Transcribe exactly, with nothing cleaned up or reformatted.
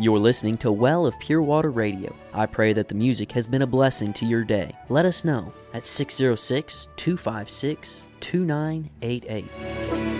You're listening to Well of Pure Water Radio. I pray that the music has been a blessing to your day. Let us know at six oh six, two five six, two nine eight eight.